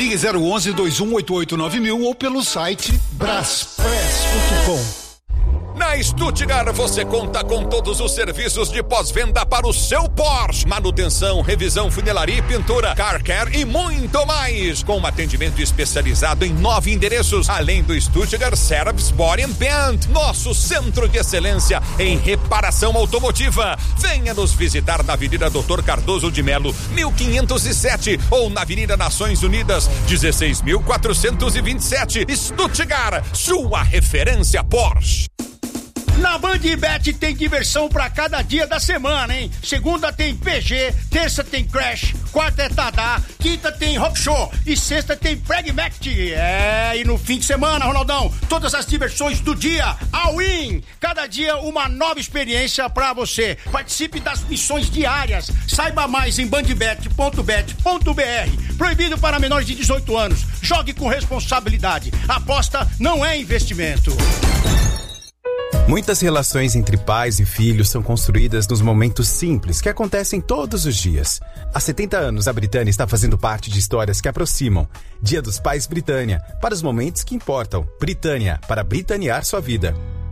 Ligue 011-2188-9000 ou pelo site braspress.com. Na Stuttgart você conta com todos os serviços de pós-venda para o seu Porsche. Manutenção, revisão, funilaria e pintura, car care e muito mais. Com um atendimento especializado em 9 endereços, além do Stuttgart Service Body and Paint, nosso centro de excelência em reparação automotiva. Venha nos visitar na Avenida Dr. Cardoso de Melo, 1507 ou na Avenida Nações Unidas, 16.427. Stuttgart, sua referência Porsche. Na BandBet tem diversão pra cada dia da semana, hein? Segunda tem PG, terça tem Crash, quarta é Tadá, quinta tem Rock Show e sexta tem Pragmatic. E no fim de semana, Ronaldão, todas as diversões do dia, all-in. Cada dia uma nova experiência pra você. Participe das missões diárias. Saiba mais em bandbet.bet.br. Proibido para menores de 18 anos. Jogue com responsabilidade. Aposta não é investimento. Muitas relações entre pais e filhos são construídas nos momentos simples que acontecem todos os dias. Há 70 anos, a Britânia está fazendo parte de histórias que aproximam. Dia dos Pais Britânia, para os momentos que importam. Britânia, para britanear sua vida.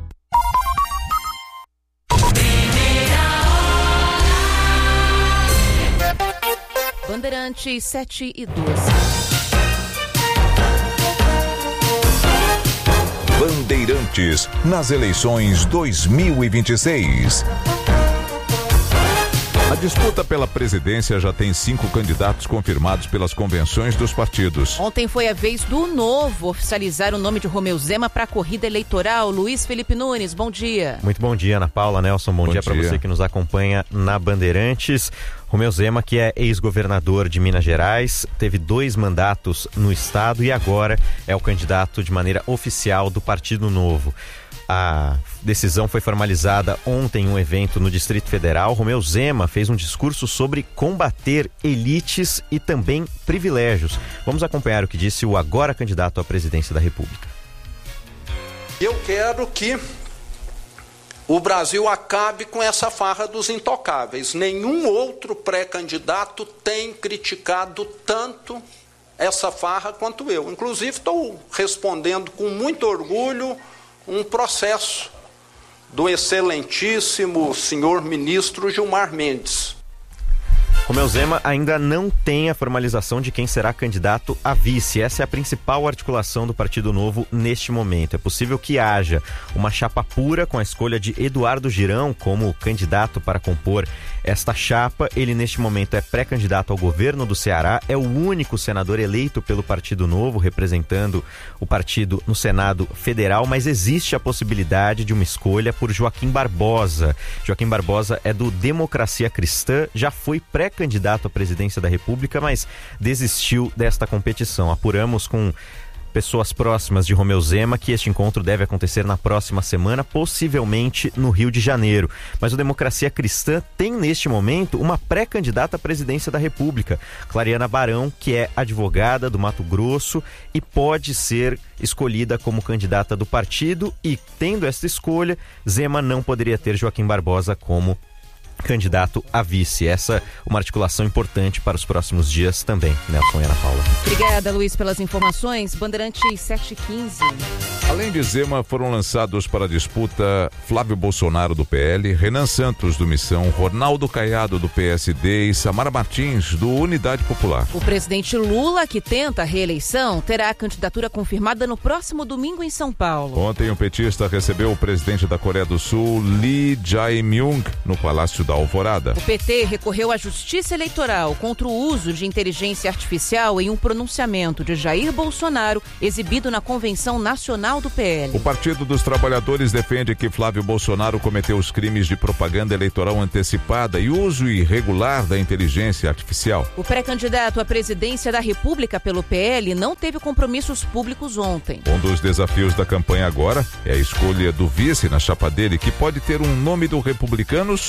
Bandeirantes 7:12. Bandeirantes nas eleições 2026. A disputa pela presidência já tem 5 candidatos confirmados pelas convenções dos partidos. Ontem foi a vez do Novo oficializar o nome de Romeu Zema para a corrida eleitoral. Luiz Felipe Nunes, bom dia. Muito bom dia, Ana Paula, Nelson, bom dia para você que nos acompanha na Bandeirantes. Romeu Zema, que é ex-governador de Minas Gerais, teve 2 mandatos no estado e agora é o candidato de maneira oficial do Partido Novo. A decisão foi formalizada ontem em um evento no Distrito Federal. Romeu Zema fez um discurso sobre combater elites e também privilégios. Vamos acompanhar o que disse o agora candidato à presidência da República. Eu quero que o Brasil acabe com essa farra dos intocáveis. Nenhum outro pré-candidato tem criticado tanto essa farra quanto eu. Inclusive, estou respondendo com muito orgulho um processo do excelentíssimo senhor ministro Gilmar Mendes. Romeu Zema ainda não tem a formalização de quem será candidato a vice. Essa é a principal articulação do Partido Novo neste momento. É possível que haja uma chapa pura com a escolha de Eduardo Girão como candidato para compor esta chapa. Ele neste momento é pré-candidato ao governo do Ceará, é o único senador eleito pelo Partido Novo, representando o partido no Senado Federal, mas existe a possibilidade de uma escolha por Joaquim Barbosa. Joaquim Barbosa é do Democracia Cristã, já foi pré-candidato à presidência da República, mas desistiu desta competição. Apuramos com pessoas próximas de Romeu Zema que este encontro deve acontecer na próxima semana, possivelmente no Rio de Janeiro. Mas o Democracia Cristã tem neste momento uma pré-candidata à presidência da República, Clariana Barão, que é advogada do Mato Grosso e pode ser escolhida como candidata do partido, e tendo esta escolha, Zema não poderia ter Joaquim Barbosa como candidato a vice. Essa é uma articulação importante para os próximos dias também. Nelson e Ana Paula. Obrigada, Luiz, pelas informações. Bandeirantes 7:15. Além de Zema, foram lançados para a disputa Flávio Bolsonaro do PL, Renan Santos do Missão, Ronaldo Caiado do PSD e Samara Martins do Unidade Popular. O presidente Lula, que tenta a reeleição, terá a candidatura confirmada no próximo domingo em São Paulo. Ontem o petista recebeu o presidente da Coreia do Sul, Lee Jae-myung, no Palácio da Alvorada. O PT recorreu à Justiça Eleitoral contra o uso de inteligência artificial em um pronunciamento de Jair Bolsonaro exibido na Convenção Nacional do PL. O Partido dos Trabalhadores defende que Flávio Bolsonaro cometeu os crimes de propaganda eleitoral antecipada e uso irregular da inteligência artificial. O pré-candidato à presidência da República pelo PL não teve compromissos públicos ontem. Um dos desafios da campanha agora é a escolha do vice na chapa dele, que pode ter um nome do Republicanos ou do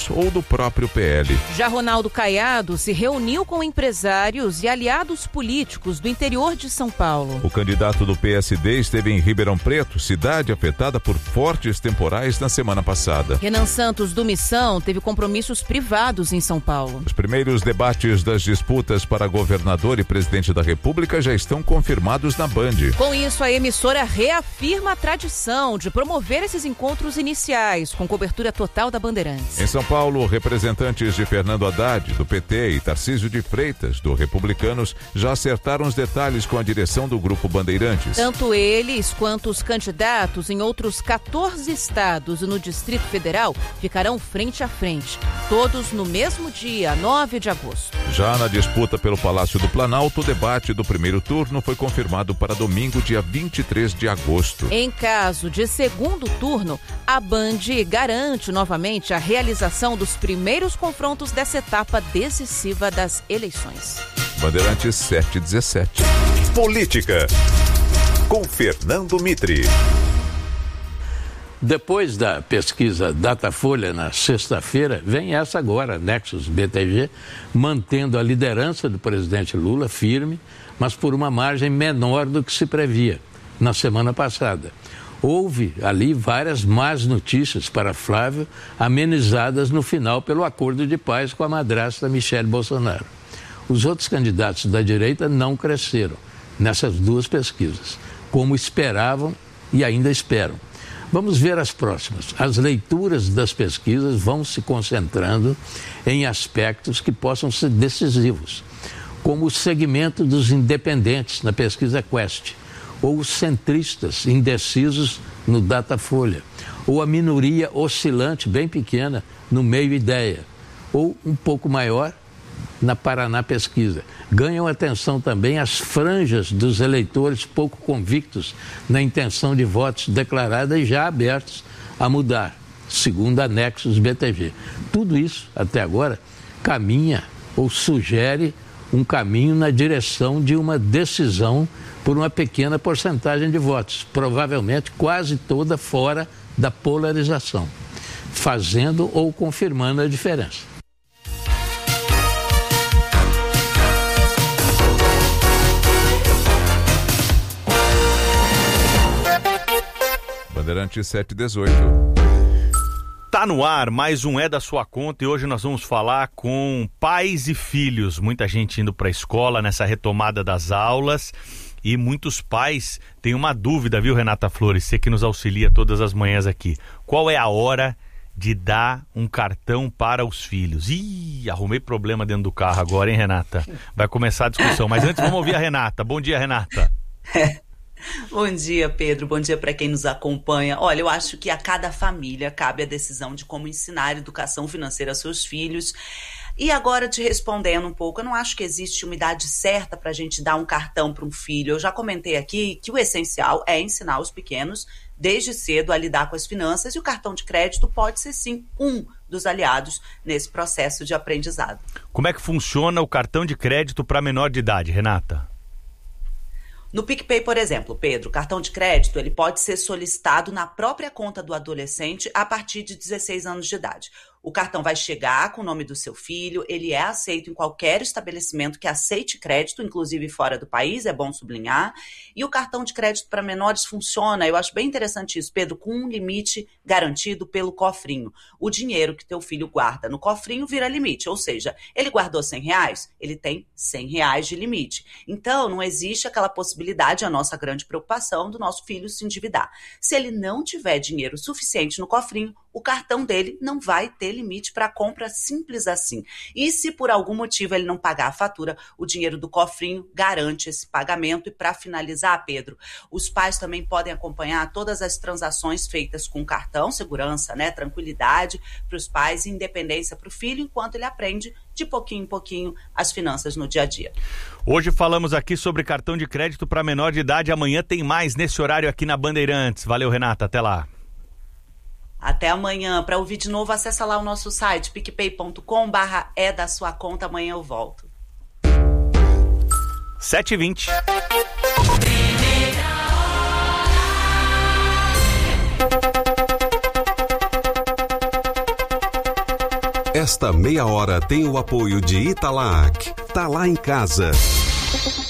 próprio PL. Já Ronaldo Caiado se reuniu com empresários e aliados políticos do interior de São Paulo. O candidato do PSD esteve em Ribeirão Preto, cidade afetada por fortes temporais na semana passada. Renan Santos, do Missão, teve compromissos privados em São Paulo. Os primeiros debates das disputas para governador e presidente da República já estão confirmados na Band. Com isso, a emissora reafirma a tradição de promover esses encontros iniciais, com cobertura total da Bandeirantes. Em São Paulo, representantes de Fernando Haddad, do PT, e Tarcísio de Freitas, do Republicanos, já acertaram os detalhes com a direção do Grupo Bandeirantes. Tanto eles quanto os candidatos em outros 14 estados e no Distrito Federal ficarão frente a frente, todos no mesmo dia, 9 de agosto. Já na disputa pelo Palácio do Planalto, o debate do primeiro turno foi confirmado para domingo, dia 23 de agosto. Em caso de segundo turno, a Band garante novamente a realização dos primeiros confrontos dessa etapa decisiva das eleições. Bandeirantes 717. Política, com Fernando Mitre. Depois da pesquisa Datafolha na sexta-feira, vem essa agora, Nexus BTG, mantendo a liderança do presidente Lula firme, mas por uma margem menor do que se previa na semana passada. Houve ali várias más notícias para Flávio, amenizadas no final pelo acordo de paz com a madrasta Michele Bolsonaro. Os outros candidatos da direita não cresceram nessas duas pesquisas, como esperavam e ainda esperam. Vamos ver as próximas. As leituras das pesquisas vão se concentrando em aspectos que possam ser decisivos, como o segmento dos independentes na pesquisa Quest, ou os centristas indecisos no Datafolha, ou a minoria oscilante bem pequena no Meio Ideia, ou um pouco maior na Paraná Pesquisa. Ganham atenção também as franjas dos eleitores pouco convictos na intenção de votos declarada e já abertos a mudar, segundo a Nexus BTG. Tudo isso, até agora, caminha ou sugere um caminho na direção de uma decisão por uma pequena porcentagem de votos, provavelmente quase toda fora da polarização, fazendo ou confirmando a diferença. Bandeirantes 718. Tá no ar, mais um É da Sua Conta, e hoje nós vamos falar com pais e filhos. Muita gente indo para a escola nessa retomada das aulas e muitos pais têm uma dúvida, viu, Renata Flores? Você que nos auxilia todas as manhãs aqui. Qual é a hora de dar um cartão para os filhos? Ih, arrumei problema dentro do carro agora, hein, Renata? Vai começar a discussão, mas antes vamos ouvir a Renata. Bom dia, Renata. Bom dia, Pedro. Bom dia para quem nos acompanha. Olha, eu acho que a cada família cabe a decisão de como ensinar educação financeira aos seus filhos. E agora, te respondendo um pouco, eu não acho que existe uma idade certa para a gente dar um cartão para um filho. Eu já comentei aqui que o essencial é ensinar os pequenos, desde cedo, a lidar com as finanças, e o cartão de crédito pode ser, sim, um dos aliados nesse processo de aprendizado. Como é que funciona o cartão de crédito para menor de idade, Renata? No PicPay, por exemplo, Pedro, o cartão de crédito ele pode ser solicitado na própria conta do adolescente a partir de 16 anos de idade. O cartão vai chegar com o nome do seu filho, ele é aceito em qualquer estabelecimento que aceite crédito, inclusive fora do país, é bom sublinhar. E o cartão de crédito para menores funciona, eu acho bem interessante isso, Pedro, com um limite garantido pelo cofrinho. O dinheiro que teu filho guarda no cofrinho vira limite, ou seja, ele guardou R$100, ele tem R$100 de limite. Então, não existe aquela possibilidade, a nossa grande preocupação, do nosso filho se endividar. Se ele não tiver dinheiro suficiente no cofrinho, o cartão dele não vai ter limite para compra, simples assim. E se por algum motivo ele não pagar a fatura, o dinheiro do cofrinho garante esse pagamento. E para finalizar, Pedro, os pais também podem acompanhar todas as transações feitas com o cartão, segurança, né, tranquilidade para os pais e independência para o filho, enquanto ele aprende de pouquinho em pouquinho as finanças no dia a dia. Hoje falamos aqui sobre cartão de crédito para menor de idade. Amanhã tem mais nesse horário aqui na Bandeirantes. Valeu, Renata. Até lá. Até amanhã. Para ouvir de novo, acessa lá o nosso site, picpay.com/é da sua conta. Amanhã eu volto. 7h20. Esta meia hora tem o apoio de Italac. Tá lá em casa.